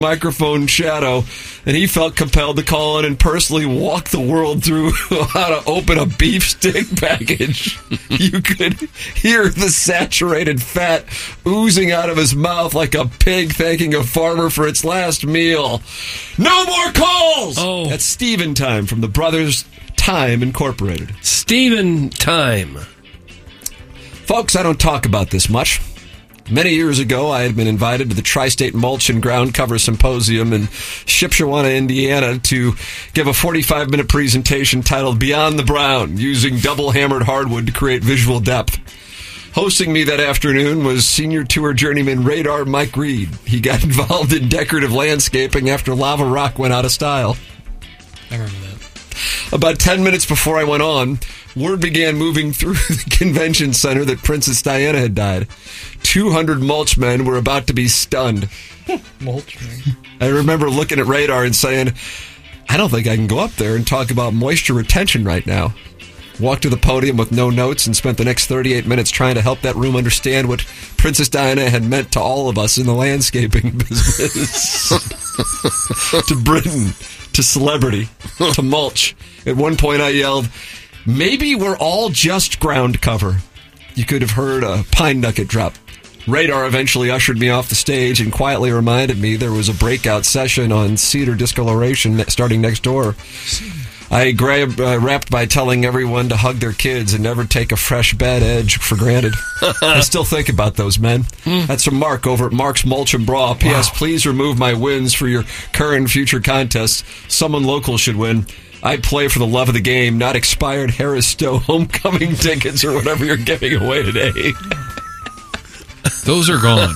microphone shadow, and he felt compelled to call in and personally walk the world through how to open a beef stick package. You could hear the saturated fat oozing out of his mouth like a pig thanking a farmer for its last meal. No more calls! Oh. That's Steven Time from the Brothers Time Incorporated. Steven Time. Folks, I don't talk about this much. Many years ago, I had been invited to the Tri-State Mulch and Ground Cover Symposium in Shipshewana, Indiana, to give a 45-minute presentation titled Beyond the Brown, using double-hammered hardwood to create visual depth. Hosting me that afternoon was senior tour journeyman Radar Mike Reed. He got involved in decorative landscaping after Lava Rock went out of style. I remember that. About 10 minutes before I went on, word began moving through the convention center that Princess Diana had died. 200 mulch men were about to be stunned. Mulch men. I remember looking at Radar and saying, I don't think I can go up there and talk about moisture retention right now. Walked to the podium with no notes and spent the next 38 minutes trying to help that room understand what Princess Diana had meant to all of us in the landscaping business. To Britain, to celebrity, to mulch. At one point I yelled, maybe we're all just ground cover. You could have heard a pine nugget drop. Radar eventually ushered me off the stage and quietly reminded me there was a breakout session on cedar discoloration starting next door. I wrapped by telling everyone to hug their kids and never take a fresh bed edge for granted. I still think about those men. That's from Mark over at Mark's Mulch and Bra. P.S. Please remove my wins for your current and future contests. Someone local should win. I play for the love of the game, not expired Harris Stowe homecoming tickets or whatever you're giving away today. Those are gone.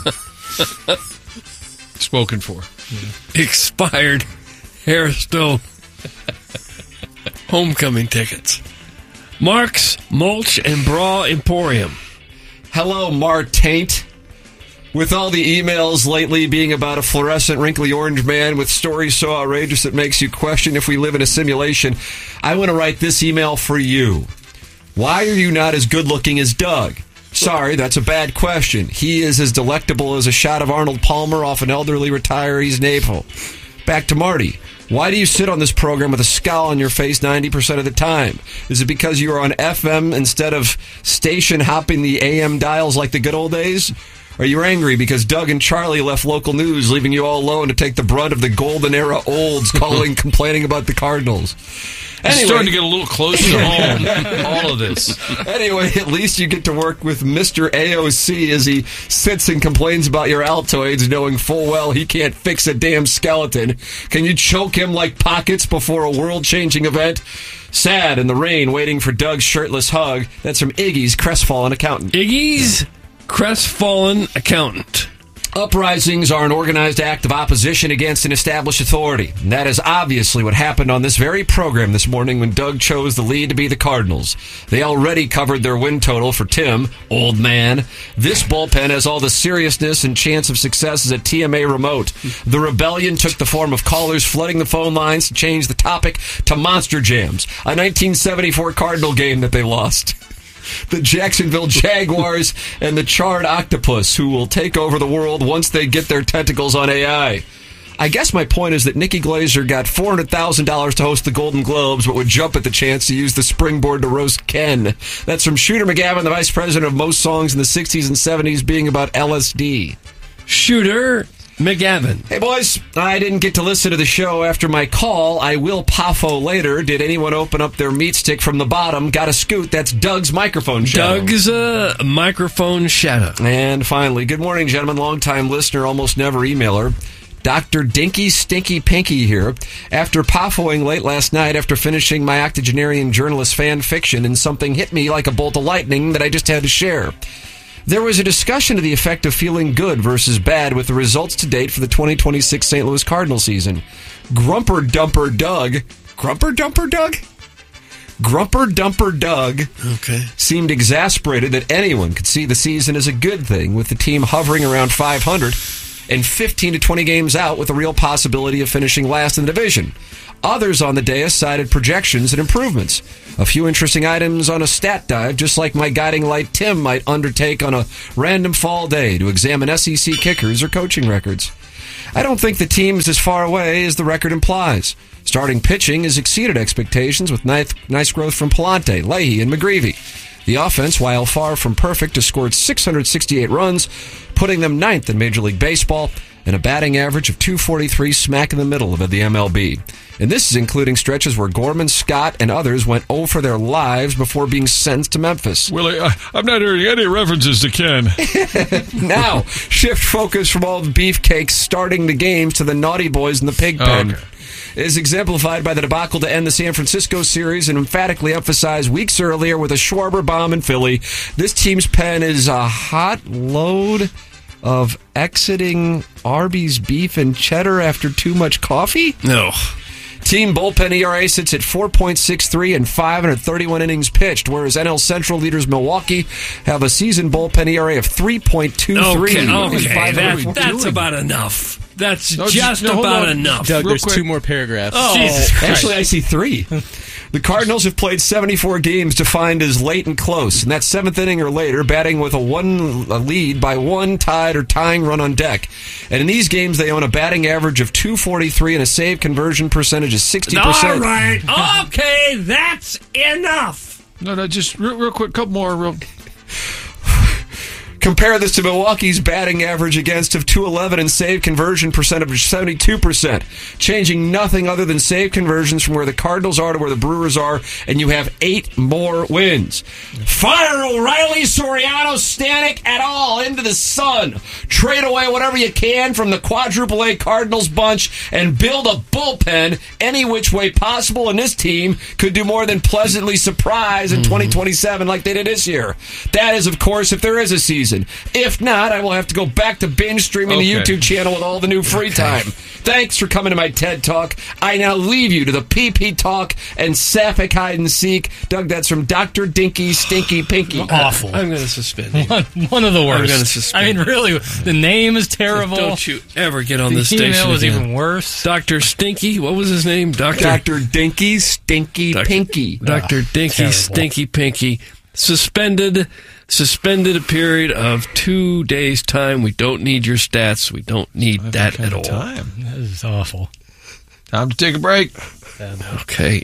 Spoken for. Expired Harris Stowe homecoming tickets. Mark's Mulch and Bra Emporium. Hello, Taint. With all the emails lately being about a fluorescent, wrinkly orange man with stories so outrageous it makes you question if we live in a simulation, I want to write this email for you. Why are you not as good-looking as Doug? Sorry, that's a bad question. He is as delectable as a shot of Arnold Palmer off an elderly retiree's navel. Back to Marty. Why do you sit on this program with a scowl on your face 90% of the time? Is it because you are on FM instead of station hopping the AM dials like the good old days? Are you angry because Doug and Charlie left local news, leaving you all alone to take the brunt of the golden era olds complaining about the Cardinals? Anyway, it's starting to get a little close to home, all of this. Anyway, at least you get to work with Mr. AOC as he sits and complains about your Altoids, knowing full well he can't fix a damn skeleton. Can you choke him like Pockets before a world-changing event? Sad in the rain, waiting for Doug's shirtless hug. That's from Iggy's crestfallen accountant. Iggy's crestfallen accountant. Uprisings are an organized act of opposition against an established authority. And that is obviously what happened on this very program this morning when Doug chose the lead to be the Cardinals. They already covered their win total for Tim, old man. This bullpen has all the seriousness and chance of success as a TMA remote. The rebellion took the form of callers flooding the phone lines to change the topic to Monster Jams, a 1974 Cardinal game that they lost. The Jacksonville Jaguars and the Charred Octopus, who will take over the world once they get their tentacles on AI. I guess my point is that Nikki Glaser got $400,000 to host the Golden Globes, but would jump at the chance to use the springboard to roast Ken. That's from Shooter McGavin, the vice president of most songs in the 60s and 70s being about LSD. Shooter McGavin. Hey, boys. I didn't get to listen to the show after my call. I will PAFO later. Did anyone open up their meat stick from the bottom? Got a scoot. That's Doug's microphone shadow. Doug's microphone shadow. And finally, good morning, gentlemen. Long-time listener, almost never emailer. Dr. Dinky Stinky Pinky here. After PAFOing late last night after finishing my octogenarian journalist fan fiction, and something hit me like a bolt of lightning that I just had to share. There was a discussion to the effect of feeling good versus bad with the results to date for the 2026 St. Louis Cardinal season. Grumper Dumper Doug seemed exasperated that anyone could see the season as a good thing, with the team hovering around 500 and 15 to 20 games out with a real possibility of finishing last in the division. Others on the dais cited projections and improvements. A few interesting items on a stat dive, just like my guiding light Tim might undertake on a random fall day to examine SEC kickers or coaching records. I don't think the team is as far away as the record implies. Starting pitching has exceeded expectations with nice growth from Palante, Leahy, and McGreevy. The offense, while far from perfect, has scored 668 runs, putting them 9th in Major League Baseball, and a batting average of .243 smack in the middle of the MLB. And this is including stretches where Gorman, Scott, and others went 0 for their lives before being sentenced to Memphis. Willie, I'm not hearing any references to Ken. Now, shift focus from all the beefcakes starting the games to the naughty boys in the pig pen. Okay. It is exemplified by the debacle to end the San Francisco series and emphatically emphasized weeks earlier with a Schwarber bomb in Philly. This team's pen is a hot load of exiting Arby's beef and cheddar after too much coffee? No. Team bullpen ERA sits at 4.63 and 531 innings pitched, whereas NL Central leaders Milwaukee have a season bullpen ERA of 3.23. Okay. That's about enough. That's just about enough. Doug, there's 2 more paragraphs. Oh, Jesus Christ. Actually, I see 3. The Cardinals have played 74 games defined as late and close, and that's 7th inning or later, batting with a lead by 1, tied, or tying run on deck. And in these games, they own a batting average of .243 and a save conversion percentage of 60%. All right. Okay, that's enough. No, just real quick, couple more. Compare this to Milwaukee's batting average against of .211 and save conversion percentage of 72%, changing nothing other than save conversions from where the Cardinals are to where the Brewers are, and you have 8 more wins. Fire O'Reilly, Soriano, Stanek, et al. Into the sun. Trade away whatever you can from the quadruple A Cardinals bunch and build a bullpen any which way possible, and this team could do more than pleasantly surprise in 2027 like they did this year. That is, of course, if there is a season. If not, I will have to go back to binge streaming the YouTube channel with all the new free time. Thanks for coming to my TED Talk. I now leave you to the PP Talk and Sapphic Hide and Seek. Doug, that's from Dr. Dinky Stinky Pinky. Awful. I'm going to suspend you. One of the worst. I'm going to suspend I mean, really, the name is terrible. Don't you ever get on this the station email was again. even worse. Dr. Stinky, what was his name? Dr. Dinky Stinky Pinky. Dr. Dinky terrible. Stinky Pinky. Suspended a period of 2 days' time. We don't need your stats. We don't need that at all. That is awful. Time to take a break. Okay.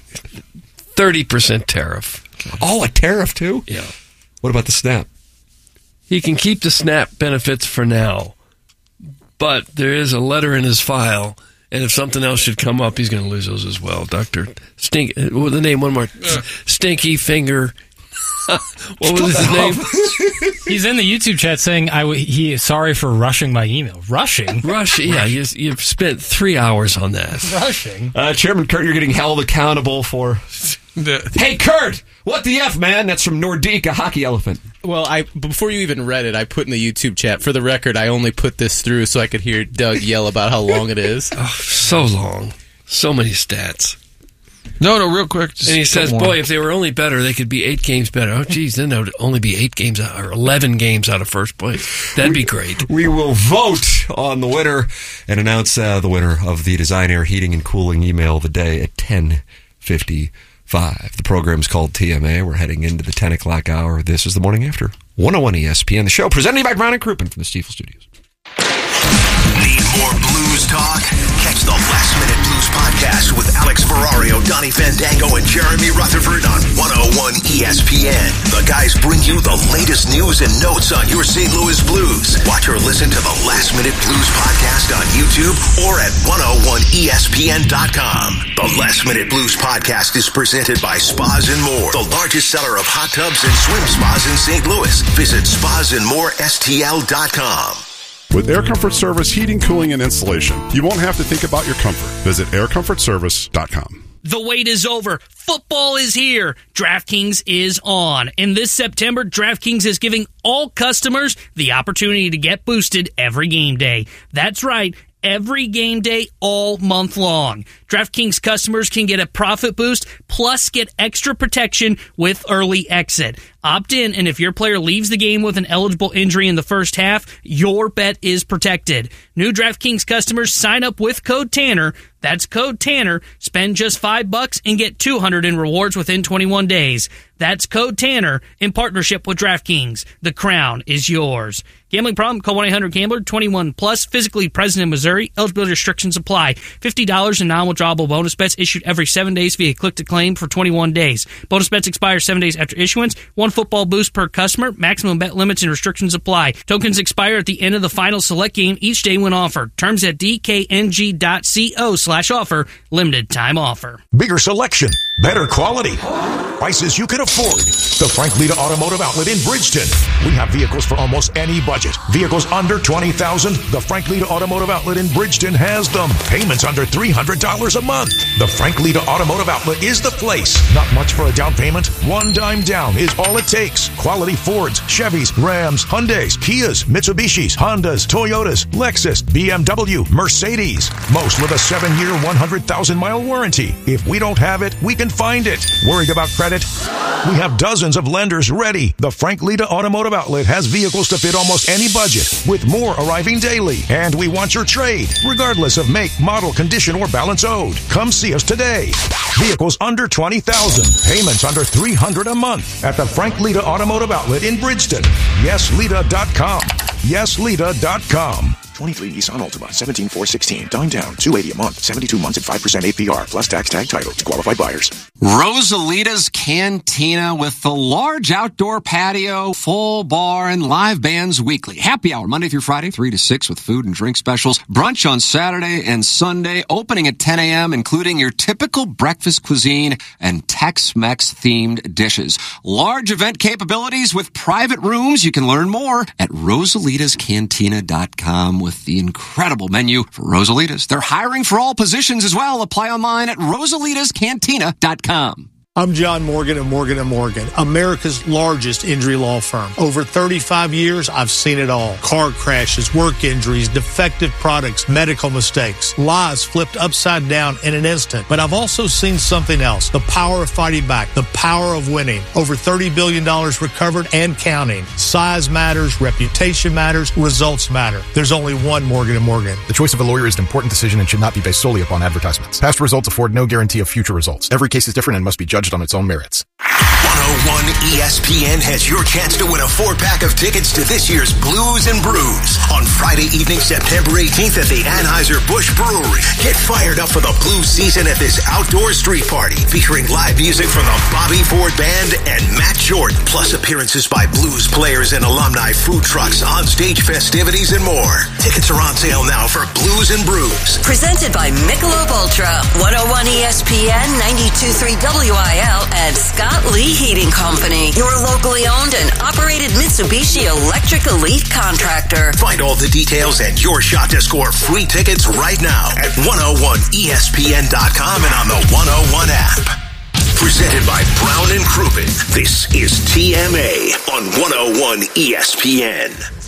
30% tariff. Oh, a tariff, too? Yeah. What about the SNAP? He can keep the SNAP benefits for now, but there is a letter in his file, and if something else should come up, he's going to lose those as well. Dr. Stink, what the name? One more. Stinky Finger. What was his name? He's in the YouTube chat saying he is sorry for rushing my email. Rushing? Yeah, you've spent 3 hours on that. Rushing? Chairman Kurt, you're getting held accountable for... Hey, Kurt! What the F, man? That's from Nordique, a hockey elephant. Well, before you even read it, I put in the YouTube chat, for the record, I only put this through so I could hear Doug yell about how long it is. Oh, so long. So many stats. No, real quick. And he says, boy, if they were only better, they could be 8 games better. Oh, geez, then there would only be 8 games or 11 games out of first place. That'd be great. We will vote on the winner and announce the winner of the Design Air Heating and Cooling email of the day at 10:55. The program is called TMA. We're heading into the 10 o'clock hour. This is the Morning After. 101 ESPN, the show presented by Brown and Crouppen from the Stiefel Studios. Need more blues talk? Catch the Last Minute Blues podcast with Alex Ferrario, Donnie Fandango, and Jeremy Rutherford on 101 ESPN. The guys bring you the latest news and notes on your St. Louis Blues. Watch or listen to the Last Minute Blues podcast on YouTube or at 101ESPN.com. The Last Minute Blues podcast is presented by Spas and More, the largest seller of hot tubs and swim spas in St. Louis. Visit spasandmorestl.com. With Air Comfort Service heating, cooling, and installation, you won't have to think about your comfort. Visit aircomfortservice.com. The wait is over. Football is here. DraftKings is on. And this September, DraftKings is giving all customers the opportunity to get boosted every game day. That's right. Every game day all month long. DraftKings customers can get a profit boost plus get extra protection with early exit. Opt in, and if your player leaves the game with an eligible injury in the first half, your bet is protected. New DraftKings customers sign up with code Tanner. That's code Tanner. Spend just $5 and get $200 in rewards within 21 days. That's code Tanner in partnership with DraftKings. The crown is yours. Gambling problem? Call 1-800-GAMBLER. 21 plus. Physically present in Missouri. Eligibility restrictions apply. $50 in non-withdrawable bonus bets issued every 7 days via click to claim for 21 days. Bonus bets expire 7 days after issuance. 1 football boost per customer. Maximum bet limits and restrictions apply. Tokens expire at the end of the final select game each day when offered. Terms at dkng.co/offer. Limited time offer. Bigger selection, better quality, prices you can afford. The Frank Lita Automotive Outlet in Bridgeton. We have vehicles for almost any budget. Vehicles under $20,000. The Frank Lita Automotive Outlet in Bridgeton has them. Payments under $300 a month. The Frank Lita Automotive Outlet is the place. Not much for a down payment. $1 down is all it takes. Quality Fords, Chevys, Rams, Hyundais, Kias, Mitsubishis, Hondas, Toyotas, Lexus, BMW, Mercedes. Most with a 7-year, 100,000-mile warranty. If we don't have it, we can find it. Worried about credit? We have dozens of lenders ready. The Frank Lita Automotive Outlet has vehicles to fit almost any budget, with more arriving daily. And we want your trade, regardless of make, model, condition, or balance owed. Come see us today. Vehicles under $20,000. Payments under $300 a month at the Frank Lita Automotive Outlet in Bridgeton. YesLita.com. YesLita.com. 23 Nissan Altima, 17,416. Down, $280 a month, 72 months at 5% APR, plus tax tag title to qualified buyers. Rosalita's Cantina with the large outdoor patio, full bar, and live bands weekly. Happy hour Monday through Friday, 3 to 6 with food and drink specials. Brunch on Saturday and Sunday, opening at 10 a.m., including your typical breakfast cuisine and Tex-Mex themed dishes. Large event capabilities with private rooms. You can learn more at rosalitascantina.com with the incredible menu for Rosalita's. They're hiring for all positions as well. Apply online at rosalitascantina.com. I'm John Morgan of Morgan & Morgan, America's largest injury law firm. Over 35 years, I've seen it all. Car crashes, work injuries, defective products, medical mistakes, lives flipped upside down in an instant. But I've also seen something else, the power of fighting back, the power of winning. Over $30 billion recovered and counting. Size matters, reputation matters, results matter. There's only one Morgan & Morgan. The choice of a lawyer is an important decision and should not be based solely upon advertisements. Past results afford no guarantee of future results. Every case is different and must be judged on its own merits. 101 ESPN has your chance to win a 4-pack of tickets to this year's Blues and Brews on Friday evening, September 18th at the Anheuser-Busch Brewery. Get fired up for the blues season at this outdoor street party featuring live music from the Bobby Ford Band and Matt Jordan, plus appearances by blues players and alumni, food trucks, on-stage festivities, and more. Tickets are on sale now for Blues and Brews. Presented by Michelob Ultra, 101 ESPN, 92.3 WIL, and Scott Lee Heating Company, your locally owned and operated Mitsubishi Electric Elite contractor. Find all the details and your shot to score free tickets right now at 101ESPN.com and on the 101 app. Presented by Brown and Crouppen, this is TMA on 101 ESPN.